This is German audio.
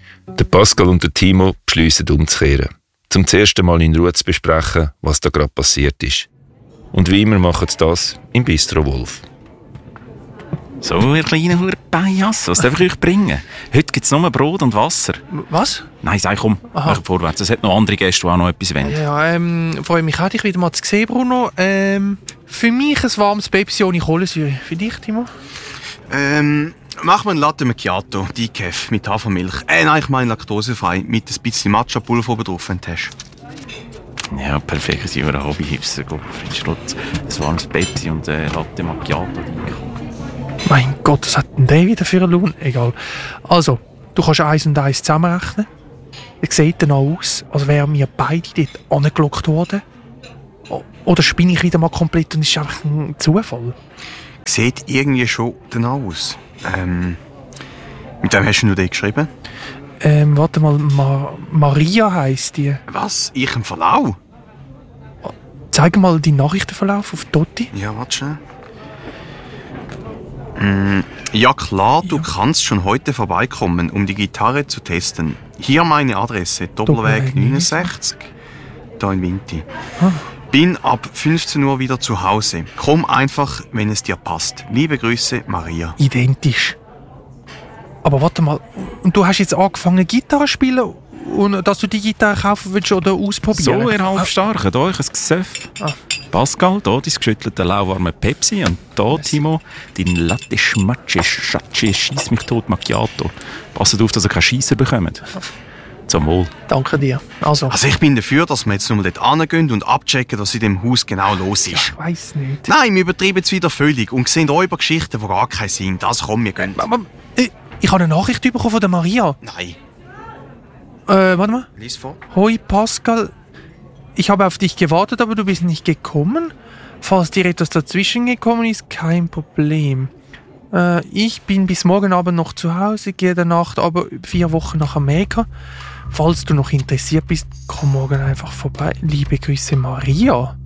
Der Pascal und der Timo beschliessen umzukehren, zum ersten Mal in Ruhe zu besprechen, was da gerade passiert ist. Und wie immer machen sie das im Bistro Wolf. So, ihr kleinen Hurenbias, was darf ich euch bringen? Heute gibt es nur Brot und Wasser. Was? Nein, sag komm, mach vorwärts. Es hat noch andere Gäste, die auch noch etwas wollen. Ja, freue mich auch, dich wieder mal zu sehen, Bruno. Für mich ein warmes Pepsi ohne Kohlensäure. Für dich, Timo? Mach mir einen Latte Macchiato, Decaf, mit Hafermilch. Nein, ich meine laktosefrei, mit ein bisschen Matcha-Pulver oben drauf, wenn du hast. Ja, perfekt, das ist ein Hobby-Hipster. Fritz Schlotz, ein warmes Pepsi und Latte Macchiato. Mein Gott, was hat denn der wieder für einen Lohn? Egal. Also, du kannst 1 und 1 zusammenrechnen. Es sieht dann auch aus, als wären wir beide dort angelockt worden. Oder spinne ich wieder mal komplett und es ist einfach ein Zufall? Sieht irgendwie schon danach aus. Mit wem hast du dort geschrieben? Warte mal, Maria heisst die. Was? Ich im Verlauf? Zeig mal die Nachrichtenverlauf auf Totti. Ja, warte schnell. Ja klar, du kannst schon heute vorbeikommen, um die Gitarre zu testen. Hier meine Adresse, Doppelweg 69, da in Winti. Bin ab 15 Uhr wieder zu Hause. Komm einfach, wenn es dir passt. Liebe Grüße, Maria. Identisch. Aber warte mal, und du hast jetzt angefangen Gitarre zu spielen und dass du die Gitarre kaufen willst oder ausprobieren? So, ihr Halbstarken, hier euch ein Gesöff. Pascal, hier dein geschüttelte lauwarme Pepsi und hier, Timo, dein Latte Schmatsche, Schatsche, Scheiss mich tot Macchiato. Passt auf, dass ihr keinen Scheisser bekommt. Zum Wohl. Danke dir. Also ich bin dafür, dass wir jetzt nochmal dort hingehen und abchecken, was in dem Haus genau los ist. Ich weiss nicht. Nein, wir übertreiben es wieder völlig und sehen Räubergeschichten, die gar keinen Sinn. Das kommen wir gehen. Ich habe eine Nachricht bekommen von der Maria. Nein. Warte mal. Lies vor. Hoi Pascal, ich habe auf dich gewartet, aber du bist nicht gekommen. Falls dir etwas dazwischen gekommen ist, kein Problem. Ich bin bis morgen Abend noch zu Hause, gehe danach aber 4 Wochen nach Amerika. Falls du noch interessiert bist, komm morgen einfach vorbei. Liebe Grüße, Maria.